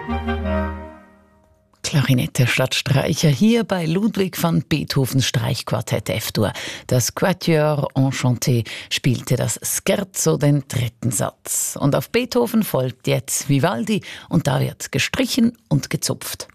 Klarinette statt Streicher hier bei Ludwig van Beethovens Streichquartett F-Dur. Das Quatuor Enchanté spielte das Scherzo, den dritten Satz. Und auf Beethoven folgt jetzt Vivaldi und da wird gestrichen und gezupft.